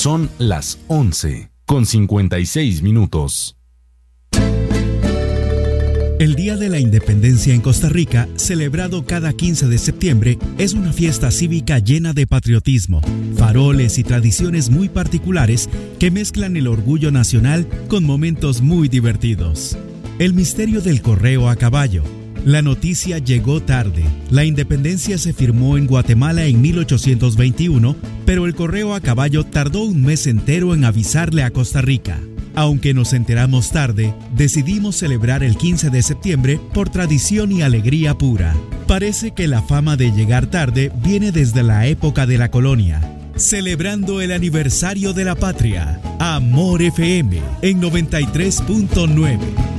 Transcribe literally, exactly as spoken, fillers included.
Son las once con cincuenta y seis minutos. El Día de la Independencia en Costa Rica, celebrado cada quince de septiembre, es una fiesta cívica llena de patriotismo, faroles y tradiciones muy particulares que mezclan el orgullo nacional con momentos muy divertidos. El misterio del correo a caballo. La noticia llegó tarde. La independencia se firmó en Guatemala en mil ochocientos veintiuno, pero el correo a caballo tardó un mes entero en avisarle a Costa Rica. Aunque nos enteramos tarde, decidimos celebrar el quince de septiembre por tradición y alegría pura. Parece que la fama de llegar tarde viene desde la época de la colonia. Celebrando el aniversario de la patria, Amor F M en noventa y tres punto nueve.